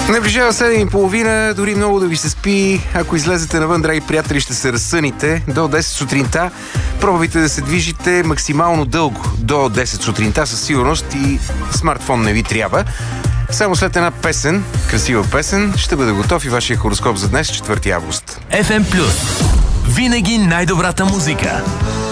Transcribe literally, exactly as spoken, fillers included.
Наближава седем и половина, дори много да ви се спи. Ако излезете навън, драги приятели, ще се разсъните до десет сутринта. Пробвайте да се движите максимално дълго до десет сутринта със сигурност и смартфон не ви трябва. Само след една песен, красива песен, ще бъде готов и вашия хороскоп за днес, четвърти август. еф ем Плюс. Винаги най-добрата музика.